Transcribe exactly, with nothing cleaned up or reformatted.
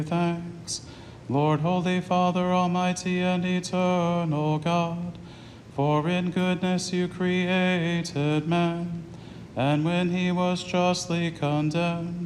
thanks. Lord, Holy Father, Almighty and eternal God, for in goodness you created man, and when he was justly condemned,